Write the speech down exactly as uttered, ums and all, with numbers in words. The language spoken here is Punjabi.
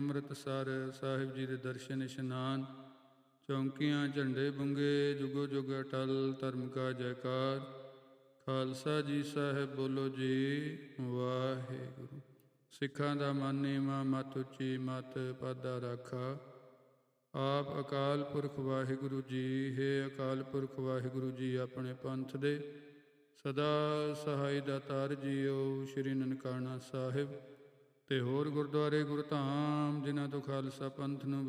ਅੰਮ੍ਰਿਤਸਰ ਸਾਹਿਬ ਜੀ ਦੇ ਦਰਸ਼ਨ ਇਸ਼ਨਾਨ। ਚੌਂਕੀਆਂ ਝੰਡੇ ਬੁੰਗੇ, ਜੁਗੋ ਜੁਗ ਅਟਲ ਧਰਮ ਕਾ ਜੈਕਾਰ। ਖਾਲਸਾ ਜੀ ਸਾਹਿਬ ਬੋਲੋ ਜੀ ਵਾਹਿਗੁਰੂ। ਸਿੱਖਾਂ ਦਾ ਮਨ ਨੀਵਾਂ, ਮੱਤ ਉੱਚੀ, ਮੱਤ ਪਾਦਾ ਰਾਖਾ। ਆਪ ਅਕਾਲ ਪੁਰਖ ਵਾਹਿਗੁਰੂ ਜੀ। ਹੈ ਅਕਾਲ ਪੁਰਖ ਵਾਹਿਗੁਰੂ ਜੀ, ਆਪਣੇ ਪੰਥ ਦੇ ਸਦਾ ਸਹਾਈ ਦਾਤਾਰ ਜੀਓ। ਸ਼੍ਰੀ ਨਨਕਾਣਾ ਸਾਹਿਬ ਤੇ ਹੋਰ ਗੁਰਦੁਆਰੇ ਗੁਰਧਾਮ, ਜਿਨ੍ਹਾਂ ਤੋਂ ਖਾਲਸਾ ਪੰਥ ਨੂੰ